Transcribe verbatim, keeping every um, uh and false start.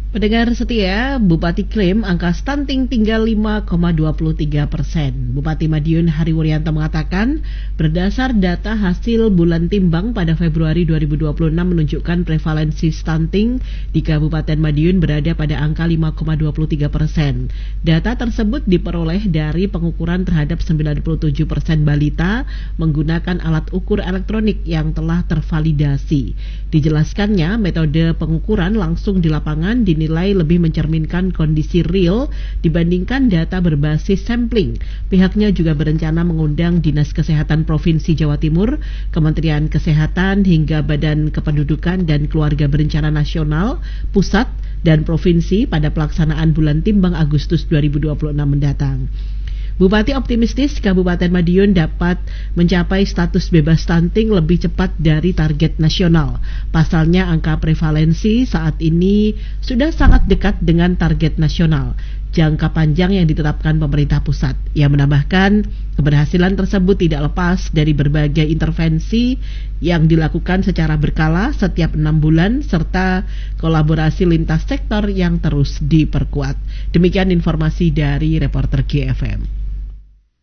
Pendengar setia, Bupati klaim angka stunting tinggal lima koma dua tiga persen. Bupati Madiun Hari Wuryanto mengatakan, berdasar data hasil bulan timbang pada Februari dua ribu dua puluh enam menunjukkan prevalensi stunting di Kabupaten Madiun berada pada angka lima koma dua tiga persen. Data tersebut diperoleh dari pengukuran terhadap sembilan puluh tujuh persen balita menggunakan alat ukur elektronik yang telah tervalidasi. Dijelaskannya, metode pengukuran langsung di lapangan di dinilai lebih mencerminkan kondisi real dibandingkan data berbasis sampling. Pihaknya juga berencana mengundang Dinas Kesehatan Provinsi Jawa Timur, Kementerian Kesehatan hingga Badan Kependudukan dan Keluarga Berencana Nasional, Pusat, dan Provinsi pada pelaksanaan bulan timbang Agustus dua ribu dua puluh enam mendatang. Bupati optimistis Kabupaten Madiun dapat mencapai status bebas stunting lebih cepat dari target nasional. Pasalnya angka prevalensi saat ini sudah sangat dekat dengan target nasional, jangka panjang yang ditetapkan pemerintah pusat. Ia menambahkan, keberhasilan tersebut tidak lepas dari berbagai intervensi yang dilakukan secara berkala setiap enam bulan serta kolaborasi lintas sektor yang terus diperkuat. Demikian informasi dari reporter G F M.